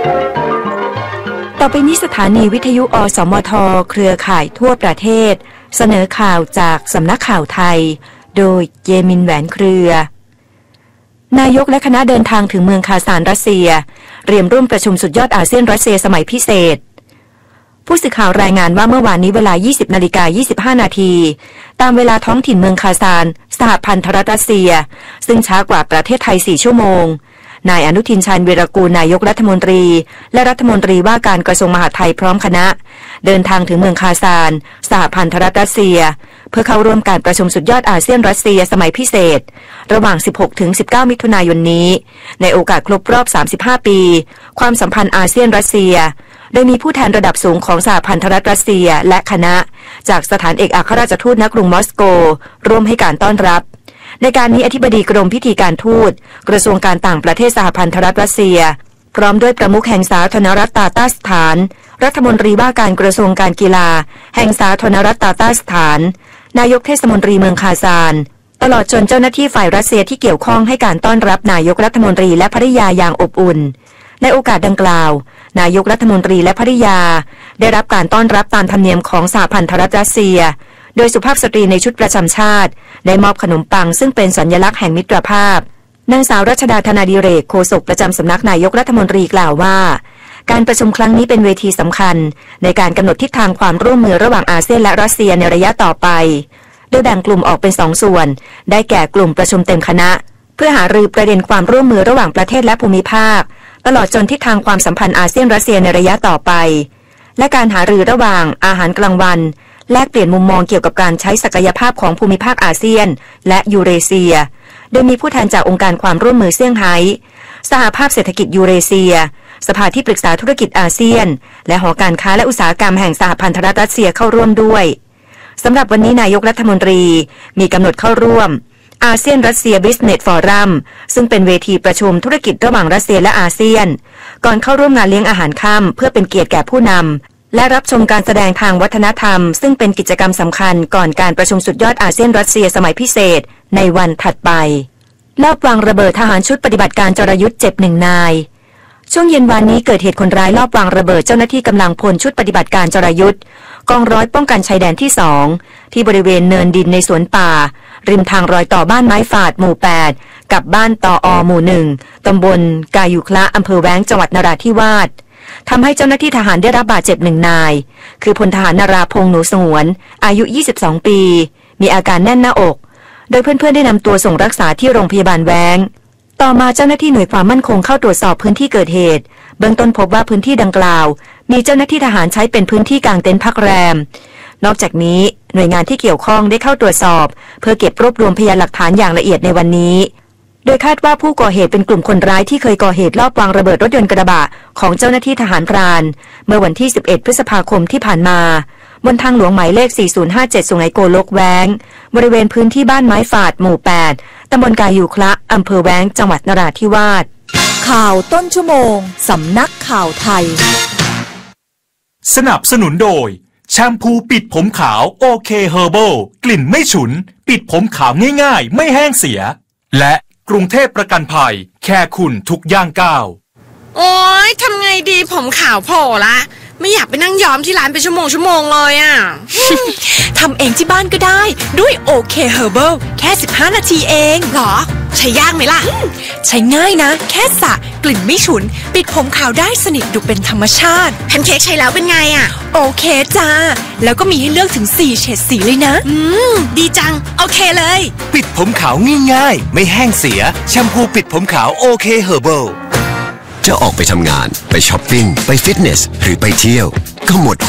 ต่อไปนี้สถานีวิทยุอสมทเครือข่ายทั่วประเทศเสนอข่าวจากสำนักข่าวไทยโดยเยมินแหวนเครือนายกและคณะเดินทางถึงเมืองคาซานรัสเซียเตรียมร่วมประชุมสุดยอดอาเซียนรัสเซียสมัยพิเศษผู้สื่อข่าวรายงานว่าเมื่อวานนี้เวลา 20:25 นาทีตามเวลาท้องถิ่นเมืองคาซานสหพันธรัฐรัสเซียซึ่งช้ากว่าประเทศไทย4 ชั่วโมงนายอนุทินชาญวีรกูลนายกรัฐมนตรีและรัฐมนตรีว่าการกระทรวงมหาดไทยพร้อมคณะเดินทางถึงเมืองคาซานสหพันธรัฐรัสเซียเพื่อเข้าร่วมการประชุมสุดยอดอาเซียนรัสเซียสมัยพิเศษระหว่าง 16-19 มิถุนายนนี้ในโอกาสครบรอบ 35 ปีความสัมพันธ์อาเซียนรัสเซียโดยมีผู้แทนระดับสูงของสหพันธรัฐรัสเซียและคณะจากสถานเอกอัครราชทูตณกรุงมอสโกร่วมให้การต้อนรับในการนี้อธิบดีกรมพิธีการทูตกระทรวงการต่างประเทศสหพันธรัฐรัสเซียพร้อมด้วยประมุขแห่งสาธารณรัฐตาตาสถานรัฐมนตรีว่าการกระทรวงการกีฬาแห่งสาธารณรัฐตาตาสถานนายกเทศมนตรีเมืองคาซานตลอดจนเจ้าหน้าที่ฝ่ายรัสเซียที่เกี่ยวข้องให้การต้อนรับนายกรัฐมนตรีและภริยาอย่างอบอุ่นในโอกาสดังกล่าวนายกรัฐมนตรีและภริยาได้รับการต้อนรับตามธรรมเนียมของสหพันธรัฐรัสเซียโดยสุภาพสตรีในชุดประจำชาติได้มอบขนมปังซึ่งเป็นสัญลักษณ์แห่งมิตรภาพนางสาวรัชดาธนาดิเรกโฆษกประจำสำนักนายกรัฐมนตรีกล่าวว่าการประชุมครั้งนี้เป็นเวทีสำคัญในการกำหนดทิศทางความร่วมมือระหว่างอาเซียนและรัสเซียในระยะต่อไปโดยแบ่งกลุ่มออกเป็น2 ส่วนได้แก่กลุ่มประชุมเต็มคณะเพื่อหารือประเด็นความร่วมมือระหว่างประเทศและภูมิภาคตลอดจนทิศทางความสัมพันธ์อาเซียนรัสเซียในระยะต่อไปและการหารือระหว่างอาหารกลางวันแลกเปลี่ยนมุมมองเกี่ยวกับการใช้ศักยภาพของภูมิภาคอาเซียนและยูเรเซียโดยมีผู้แทนจากองค์การความร่วมมือเซี่ยงไฮ้สหภาพเศรษฐกิจยูเรเซียสภาที่ปรึกษาธุรกิจอาเซียนและหอการค้าและอุตสาหกรรมแห่งสหพันธรัฐรัสเซียเข้าร่วมด้วยสำหรับวันนี้นายกรัฐมนตรีมีกำหนดเข้าร่วมอาเซียนรัสเซียบิสเนสฟอรัมซึ่งเป็นเวทีประชุมธุรกิจระหว่างรัสเซียและอาเซียนก่อนเข้าร่วมงานเลี้ยงอาหารค่ำเพื่อเป็นเกียรติแก่ผู้นำและรับชมการแสดงทางวัฒนธรรมซึ่งเป็นกิจกรรมสำคัญก่อนการประชุมสุดยอดอาเซียนรัสเซียสมัยพิเศษในวันถัดไปลอบวางระเบิดทหารชุดปฏิบัติการจรยุทธ์เจ็บ1 นายช่วงเย็นวานนี้เกิดเหตุคนร้ายลอบวางระเบิดเจ้าหน้าที่กำลังพลชุดปฏิบัติการจรยุทธ์กองร้อยป้องกันชายแดนที่2ที่บริเวณเนินดินในสวนป่าริมทางรอยต่อบ้านไม้ฝาดหมู่8กับบ้านตอหมู่1ตำบลกายุคละอำเภอแว้งจังหวัดนราธิวาสทำให้เจ้าหน้าที่ทหารได้รับบาดเจ็บ1 นายคือพลทหารนราพงษ์หนูสงวนอายุ22 ปีมีอาการแน่นหน้าอกโดยเพื่อนๆได้นำตัวส่งรักษาที่โรงพยาบาลแว้งต่อมาเจ้าหน้าที่หน่วยความมั่นคงเข้าตรวจสอบพื้นที่เกิดเหตุเบื้องต้นพบว่าพื้นที่ดังกล่าวมีเจ้าหน้าที่ทหารใช้เป็นพื้นที่กางเต็นท์พักแรมนอกจากนี้หน่วยงานที่เกี่ยวข้องได้เข้าตรวจสอบเพื่อเก็บรวบรวมพยานหลักฐานอย่างละเอียดในวันนี้โดยคาดว่าผู้ก่อเหตุเป็นกลุ่มคนร้ายที่เคยก่อเหตุลอบวางระเบิดรถยนต์กระบะของเจ้าหน้าที่ทหารพรานเมื่อวันที่11 พฤษภาคมที่ผ่านมาบนทางหลวงหมายเลข 4057 สุไหงโกลกแว้งบริเวณพื้นที่บ้านไม้ฝาดหมู่ 8 ตำบลกายุคละอำเภอแว้งจังหวัดนราธิวาสข่าวต้นชั่วโมงสำนักข่าวไทยสนับสนุนโดยแชมพูปิดผมขาวโอเคเฮอร์เบิลกลิ่นไม่ฉุนปิดผมขาวง่ายๆไม่แห้งเสียและกรุงเทพประกันภัยแค่คุณทุกย่างก้าวโอ๊ยทำไงดีผมขาวโผล่ละไม่อยากไปนั่งย้อมที่ร้านเป็นชั่วโมงเลยอ่ะทำเองที่บ้านก็ได้ด้วยโอเคเฮอร์เบิลแค่15 นาทีเองหรอใช้ยากไหมล่ะใช้ง่ายนะแค่สระกลิ่นไม่ฉุนปิดผมขาวได้สนิทดูเป็นธรรมชาติแพนเค้กใช้แล้วเป็นไงอ่ะโอเคจ้าแล้วก็มีให้เลือกถึง4 เฉดสีเลยนะดีจังโอเคเลยปิดผมขาวง่ายๆไม่แห้งเสียแชมพูปิดผมขาวโอเคเฮอร์เบิลจะออกไปทำงานไปช้อปปิ้งไปฟิตเนสหรือไปเที่ยวก็หมด